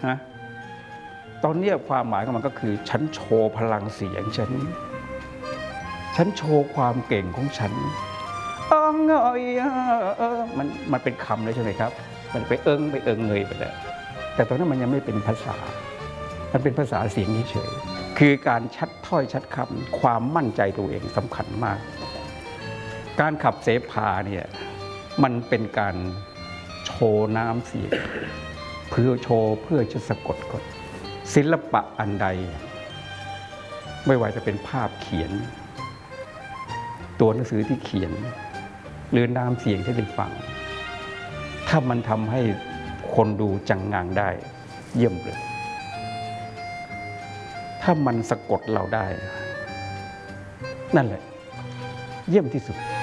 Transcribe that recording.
นะตอนนี้ความหมายของมันก็คือฉันโชว์พลังเสียงฉันโชว์ความเก่งของฉันมันเป็นคำเลยใช่ไหมครับมันไปเอิงเงยไปแล้วแต่ตอนนั้นมันยังไม่เป็นภาษามันเป็นภาษาเสียงเฉยๆคือการชัดถ้อยชัดคำความมั่นใจตัวเองสำคัญมากการขับเสภาเนี่ยมันเป็นการโชว์น้ำเสียงเพื่อจะสะกดกฎศิลปะอันใดไม่ว่าจะเป็นภาพเขียนตัวหนังสือที่เขียนหรือน้ำเสียงที่ได้ฟังถ้ามันทำให้คนดูจังงังได้เยี่ยมเลยถ้ามันสะกดเราได้นั่นแหละเยี่ยมที่สุด